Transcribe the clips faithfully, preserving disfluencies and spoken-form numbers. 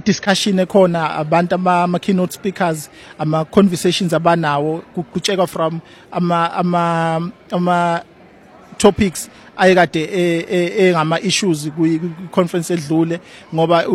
discussion ekhona abantu ama keynote speakers ama conversations abanawo kucheka from ama ama ama topics ayekade engama issues ku conference edlule ngoba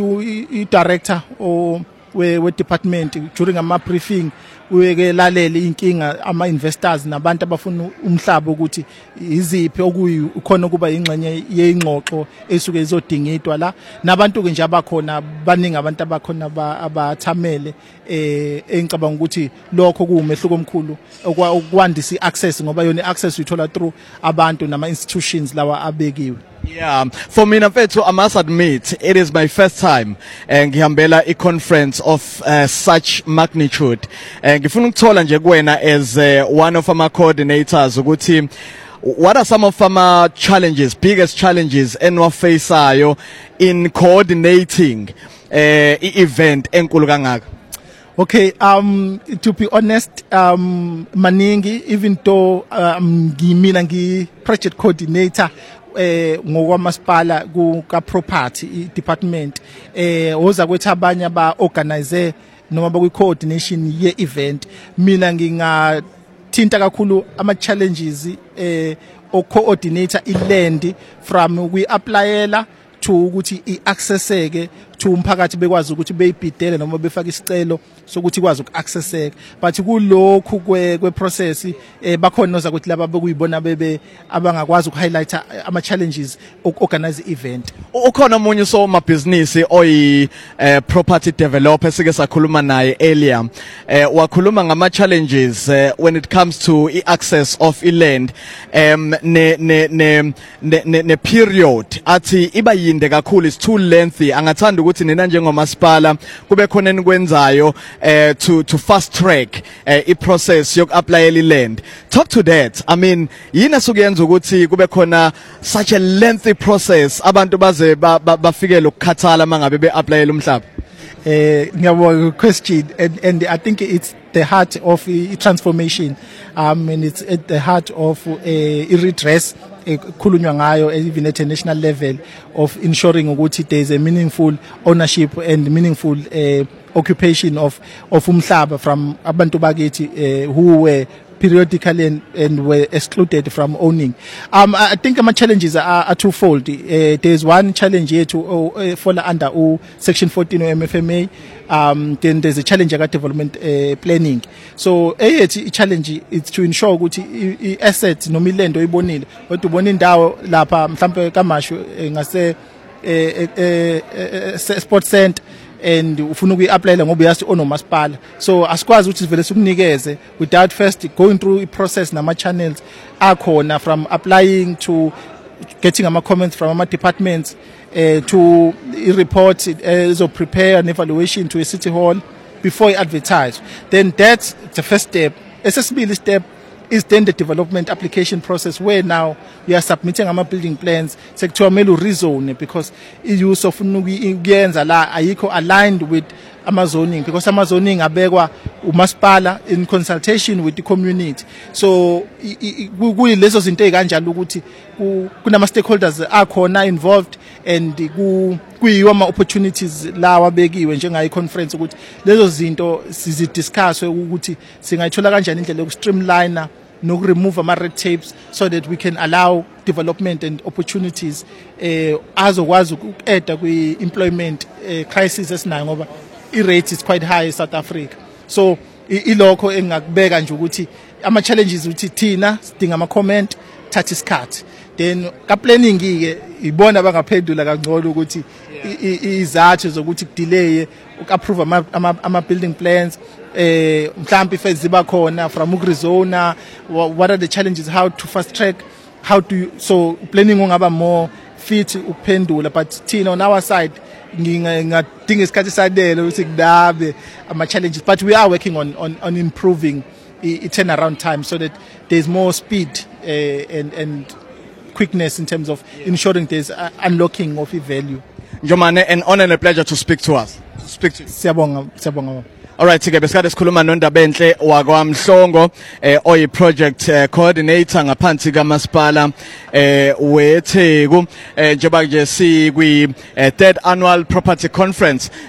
i director o we department during ama briefing uyeke lalela inkinga ama investors nabantu abafuna umhlaba ukuthi iziphi okuyi khona kuba ingxenye yeingxoxo esuke izodingidwa la nabantu ke nje abakhona baningi abantu abakhona abathamele eh engicabanga ukuthi lokho kuumehluko omkhulu okwandisa iaccess ngoba yona iaccess uyithola through abantu nama institutions lawa abekiwe. Yeah, for me mfethu I must admit it is my first time ngihambela a conference of uh, such magnitude. Ngifuna ukuthola nje kuwena as uh, one of our coordinators ukuthi what are some of our challenges, biggest challenges enwafaceayo in coordinating uh, i-event enkulu kangaka? Okay, um to be honest, um maningi even though um ngimina ngi project coordinator eh ngokwamasipala ku ka property department eh oza kwethi abanye aba organize noma ba ku coordination ye event mina ngingathinta kakhulu ama challenges eh o coordinator iland from we applyela to ukuthi iaccesseke to umphakathi bekwazi ukuthi beyibhidele noma befaka isicelo sokuthi kwazi ukuaccesseka but kulokhu kwe kwe process eh bakhona noza ukuthi laba bekuyibona bebe abangakwazi ukuhighlight ama challenges organize event. Ukhona umunye so ma business oyi uh, property developer sike sakhuluma naye earlier eh wakhuluma ngama challenges uh, when it comes to i access of iland um ne ne ne ne, ne period athi iba yinde kakhulu is too lengthy angathanda ukuthi nina njengomasipala kube khona enikwenzayo eh to to fast track eh, i process yok apply iland. Talk to that. I mean yini sokuyenza ukuthi kube khona such a lengthy process abantu baze bafikele ukukhathala mangabe be apply umhlaba? Eh ngiyabonga question and, and I think it's the heart of uh, transformation um and it's at the heart of uh, redress ekhulunywa ngayo even at a national level of ensuring ukuthi there is a meaningful ownership and meaningful uh, occupation of of umhlaba from abantu bakithi uh, who were periodically and, and were excluded from owning. Um, I think my challenges are, are twofold. Uh, there's one challenge here to uh, fall under uh, Section fourteen of M F M A. Um, then there's a challenge about development uh, planning. So a challenge is to ensure ukuthi assets no milendo ibonile. But ubona indawo lapha mhlambe kamasho ngase sport center and ufuna ukuyiapplyela ngoba uyazi onomasipala so asikwazi ukuthi sivele sikunikeze without first going through a process nama channels akhona from applying to getting ama comments from ama departments uh, to a report uh, so prepare an evaluation to a city hall before you advertise. Then that's the first step. Accessibility step is then the development application process where now we are submitting our building plans sekuthiwa mele rezone because use of ukuyenza la ayikho aligned with amazoning because amazoning abekwa umasipala in consultation with the community. So kuyilezo zinto ezikanjalo ukuthi kunama stakeholders akhona involved and kuyiwa ama opportunities lawa abekiwe njengayi conference ukuthi lezo zinto sizi discuss ukuthi singayithola kanjani indlela yoku streamline no remove ama red tapes so that we can allow development and opportunities eh azokwazi ukueda kwi employment eh, crisis esinayo ngoba I rate is quite high in South Africa. So ilokho engakubeka nje ukuthi ama challenges ukuthi thina sidinga ama comment thatha isikhathi then ka planning ke ibona bangaphendula kangcono ukuthi izathu zokuthi kudelay ukapprove ama ama building plans eh mhlawumbe if ziba khona from ukrezona what are the challenges how to fast track how do you, so planning ongaba more fit ukuphendula but thina on our side ngingadinga isikhathi sadele ukuthi kudabe ama challenges but we are working on on, on improving i turnaround time so that there's more speed uh, and and quickness in terms of ensuring there's uh, unlocking of value. Njomane, an honor and a pleasure to speak to us. To speak to you. Siyabonga, siyabonga. All right, sike besikade sikhuluma noNdabenhle wakwaMhlongo eh oyi project eh, coordinator ngaphansi kaMasipala eh weTheku eh njengoba nje si kwi eh, third annual property conference